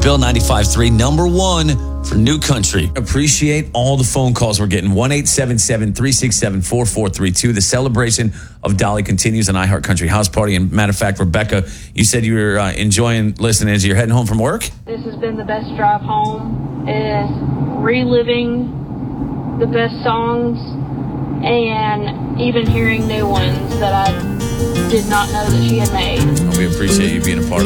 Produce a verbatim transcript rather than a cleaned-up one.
Nashville, ninety-five point three, number one for New Country. Appreciate all the phone calls we're getting. one eight seven seven, three six seven, four four three two. The celebration of Dolly continues on iHeart Country House Party. And matter of fact, Rebecca, you said you were uh, enjoying listening as you're heading home from work? This has been the best drive home. It is reliving the best songs and even hearing new ones that I did not know that she had made. We appreciate you being a part of